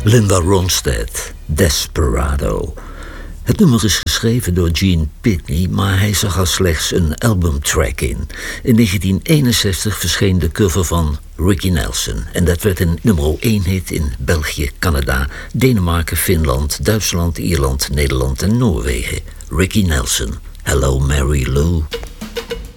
Linda Ronstadt, Desperado. Het nummer is geschreven door Gene Pitney, maar hij zag er slechts een albumtrack in. In 1961 verscheen de cover van Ricky Nelson. En dat werd een nummer 1 hit in België, Canada, Denemarken, Finland, Duitsland, Ierland, Nederland en Noorwegen. Ricky Nelson, Hello Mary Lou.